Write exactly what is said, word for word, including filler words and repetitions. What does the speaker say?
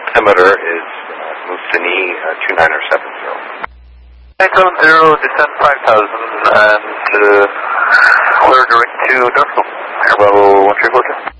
altimeter is uh, Musini uh, two nine seven zero. nine seven zero, descend five thousand, and uh, clear direct to Dartmouth. Air Bravo one three four two.